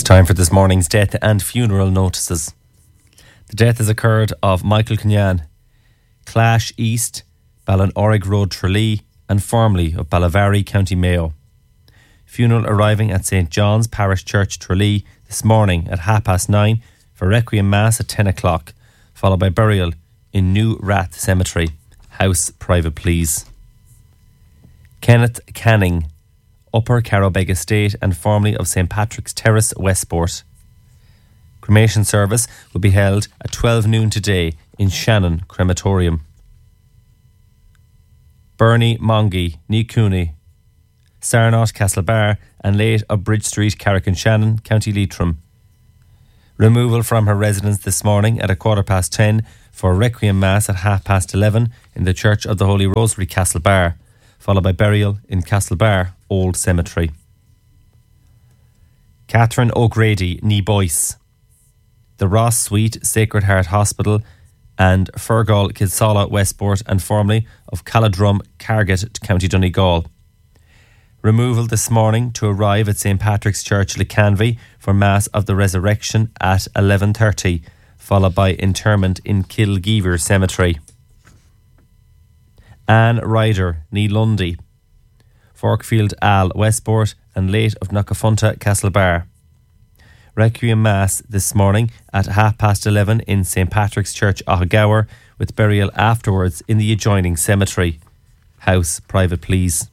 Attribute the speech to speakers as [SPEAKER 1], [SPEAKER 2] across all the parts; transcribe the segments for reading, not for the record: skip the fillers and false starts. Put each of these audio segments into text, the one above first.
[SPEAKER 1] Time for this morning's death and funeral notices. The death has occurred of Michael Cunyan, Clash East, Ballinorrig Road, Tralee, and Formley of Ballavary, County Mayo. Funeral arriving at St John's Parish Church, Tralee, this morning at 9:30 for Requiem Mass at 10 o'clock, followed by burial in New Rath Cemetery. House private, please. Kenneth Canning, Upper Carrowbeg Estate and formerly of St Patrick's Terrace, Westport. Cremation service will be held at 12 noon today in Shannon Crematorium. Bernie Mongie, Ní Cooney, Sarnot, Castlebar and late of Bridge Street, Carrick-on-Shannon, County Leitrim. Removal from her residence this morning at 10:15 for Requiem Mass at 11:30 in the Church of the Holy Rosary, Castlebar, followed by burial in Castlebar Old Cemetery. Catherine O'Grady, Ní Boyce, the Ross Suite, Sacred Heart Hospital and Fergal, Kilsalla, Westport and formerly of Caladrum, Carget, County Donegal. Removal this morning to arrive at St Patrick's Church, Lecanvy for Mass of the Resurrection at 11:30, followed by interment in Kilgeever Cemetery. Anne Ryder, Ní Lundy, Forkfield Al, Westport and late of Knockafunta, Castlebar. Requiem Mass this morning at 11:30 in St Patrick's Church, Ahagower, with burial afterwards in the adjoining cemetery. House private, please.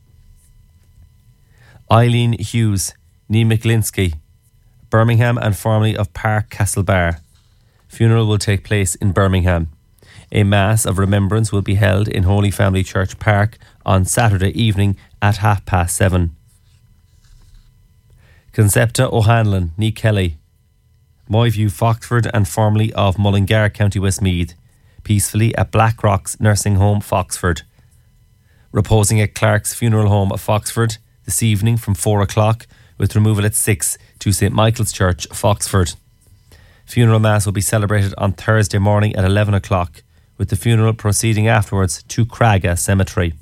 [SPEAKER 1] Eileen Hughes, Ní McLinsky, Birmingham and formerly of Park, Castlebar. Funeral will take place in Birmingham. A Mass of Remembrance will be held in Holy Family Church Park on Saturday evening at 7:30. Concepta O'Hanlon, Ní Kelly, Moyview, Foxford and formerly of Mullingar, County Westmeath, peacefully at Blackrocks Nursing Home, Foxford. Reposing at Clark's Funeral Home of Foxford this evening from 4 o'clock, with removal at 6 to St Michael's Church, Foxford. Funeral Mass will be celebrated on Thursday morning at 11 o'clock, with the funeral proceeding afterwards to Craga Cemetery.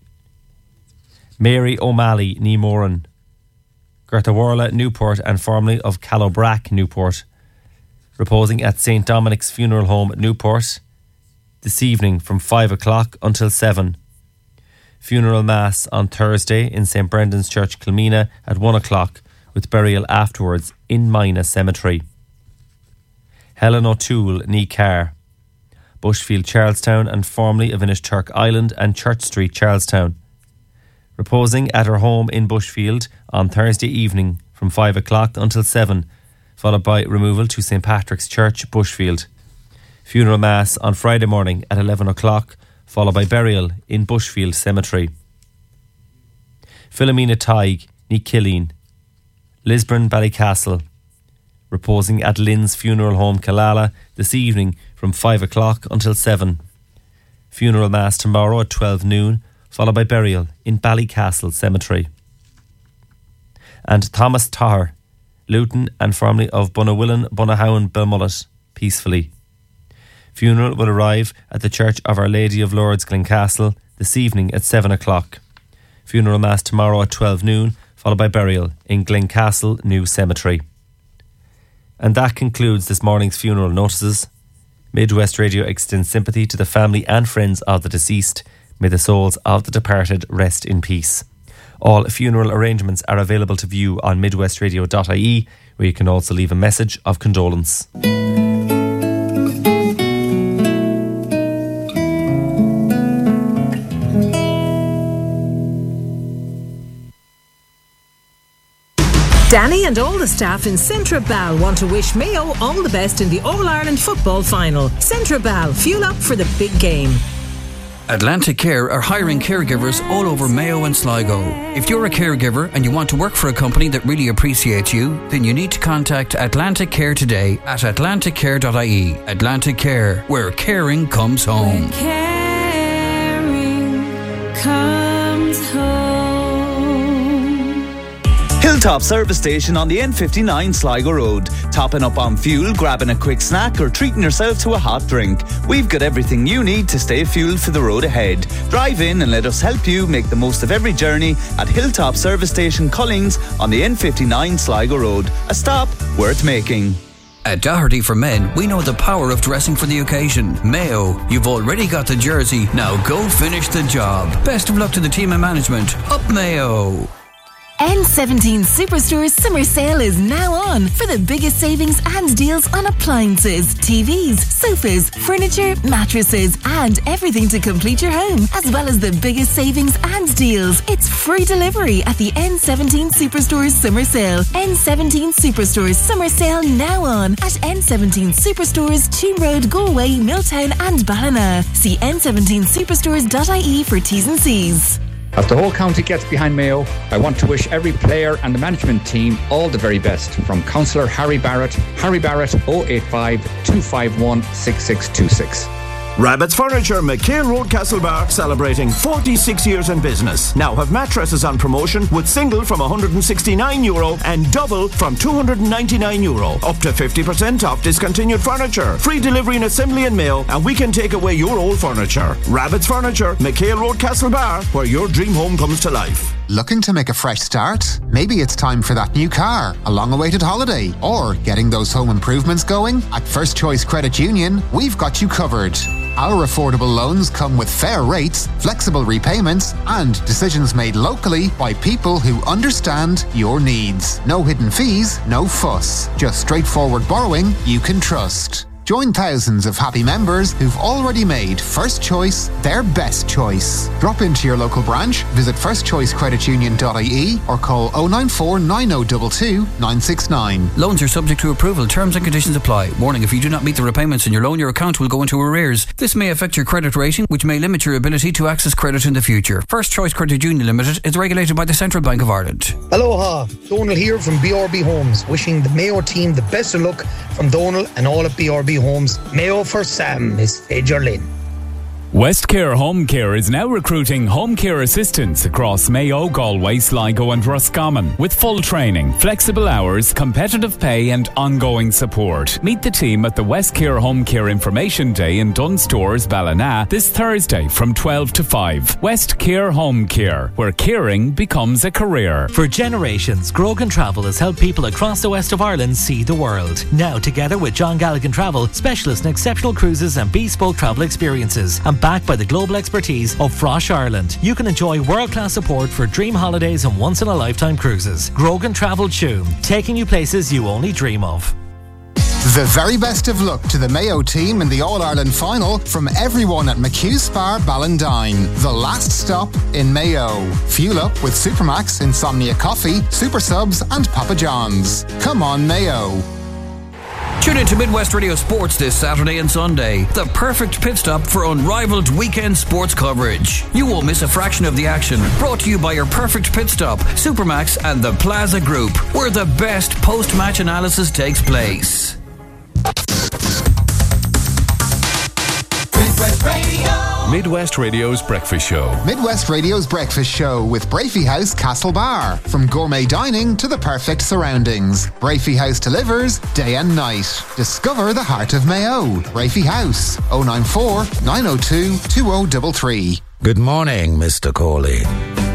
[SPEAKER 1] Mary O'Malley, Ní Moran, Gerthawarla, Newport and formerly of Callobrack, Newport. Reposing at St Dominic's Funeral Home, Newport, this evening from 5 o'clock until 7. Funeral Mass on Thursday in St Brendan's Church, Kilmena at 1 o'clock, with burial afterwards in Mina Cemetery. Helen O'Toole, Ní Carr, Bushfield, Charlestown and formerly of Inishturk Island and Church Street, Charlestown. Reposing at her home in Bushfield on Thursday evening from 5 o'clock until 7, followed by removal to St Patrick's Church, Bushfield. Funeral Mass on Friday morning at 11 o'clock, followed by burial in Bushfield Cemetery. Philomena Tighe, Ní Killeen, Lisburn, Ballycastle. Reposing at Lynn's Funeral Home, Killala, this evening from 5 o'clock until 7. Funeral Mass tomorrow at 12 noon, followed by burial in Ballycastle Cemetery. And Thomas Tahar, Luton and formerly of Bunawillan, Bunahowan, Belmullet, peacefully. Funeral will arrive at the Church of Our Lady of Lourdes, Glencastle, this evening at 7 o'clock. Funeral Mass tomorrow at 12 noon, followed by burial in Glencastle New Cemetery. And that concludes this morning's funeral notices. Midwest Radio extends sympathy to the family and friends of the deceased. May the souls of the departed rest in peace. All funeral arrangements are available to view on midwestradio.ie, where you can also leave a message of condolence.
[SPEAKER 2] Danny and all the staff in Centra Bal want to wish Mayo all the best in the All-Ireland Football Final. Centra Bal, fuel up for the big game.
[SPEAKER 3] Atlantic Care are hiring caregivers all over Mayo and Sligo. If you're a caregiver and you want to work for a company that really appreciates you, then you need to contact Atlantic Care today at atlanticcare.ie. Atlantic Care, where caring comes home.
[SPEAKER 4] Where caring comes home. Hilltop Service Station on the N59 Sligo Road. Topping up on fuel, grabbing a quick snack or treating yourself to a hot drink. We've got everything you need to stay fueled for the road ahead. Drive in and let us help you make the most of every journey at Hilltop Service Station Cullings on the N59 Sligo Road. A stop worth making.
[SPEAKER 3] At Doherty for Men, we know the power of dressing for the occasion. Mayo, you've already got the jersey, now go finish the job. Best of luck to the team and management. Up Mayo!
[SPEAKER 5] N17 Superstore's summer sale is now on for the biggest savings and deals on appliances, TVs, sofas, furniture, mattresses, and everything to complete your home, as well as the biggest savings and deals. It's free delivery at the N17 Superstore's summer sale. N17 Superstore's summer sale now on at N17 Superstores, Cheam Road, Galway, Milltown, and Ballina. See n17superstores.ie for T's and C's.
[SPEAKER 6] As the whole county gets behind Mayo, I want to wish every player and the management team all the very best. From Councillor Harry Barrett 085 251 6626.
[SPEAKER 7] Rabbit's Furniture, McHale Road, Castlebar, celebrating 46 years in business. Now have mattresses on promotion with single from €169 and double from €299. Up to 50% off discontinued furniture. Free delivery and assembly in Mayo, and we can take away your old furniture. Rabbit's Furniture, McHale Road, Castlebar, where your dream home comes to life.
[SPEAKER 8] Looking to make a fresh start? Maybe it's time for that new car, a long-awaited holiday, or getting those home improvements going? At First Choice Credit Union, we've got you covered. Our affordable loans come with fair rates, flexible repayments, and decisions made locally by people who understand your needs. No hidden fees, no fuss. Just straightforward borrowing you can trust. Join thousands of happy members who've already made First Choice their best choice. Drop into your local branch, visit firstchoicecreditunion.ie or call 094 9022 969.
[SPEAKER 3] Loans are subject to approval. Terms and conditions apply. Warning, if you do not meet the repayments in your loan, your account will go into arrears. This may affect your credit rating, which may limit your ability to access credit in the future. First Choice Credit Union Limited is regulated by the Central Bank of Ireland.
[SPEAKER 9] Aloha, Donal here from BRB Homes, wishing the Mayo team the best of luck from Donal and all at BRB Homes. Mayo for Sam is Fager Lynn.
[SPEAKER 10] Westcare Home Care is now recruiting home care assistants across Mayo, Galway, Sligo and Roscommon with full training, flexible hours, competitive pay and ongoing support. Meet the team at the Westcare Home Care Information Day in Dunstores, Ballina this Thursday from 12 to 5. Westcare Home Care, where caring becomes a career.
[SPEAKER 11] For generations, Grogan Travel has helped people across the west of Ireland see the world. Now, together with John Galligan Travel, specialists in exceptional cruises and bespoke travel experiences, and backed by the global expertise of Frosh Ireland, you can enjoy world-class support for dream holidays and once-in-a-lifetime cruises. Grogan Travel Tuam, taking you places you only dream of.
[SPEAKER 8] The very best of luck to the Mayo team in the All-Ireland final from everyone at McHugh Spa Ballindine, the last stop in Mayo. Fuel up with Supermax, Insomnia Coffee, Super Subs and Papa John's. Come on, Mayo.
[SPEAKER 3] Tune in to Midwest Radio Sports this Saturday and Sunday. The perfect pit stop for unrivaled weekend sports coverage. You won't miss a fraction of the action. Brought to you by your perfect pit stop, Supermax and the Plaza Group, where the best post-match analysis takes place.
[SPEAKER 12] Midwest Radio. Midwest Radio's Breakfast Show.
[SPEAKER 8] Midwest Radio's Breakfast Show with Brafey House Castlebar. From gourmet dining to the perfect surroundings, Brafey House delivers day and night. Discover the heart of Mayo. Brafey House, 094 902 2033.
[SPEAKER 13] Good morning, Mr. Cawley.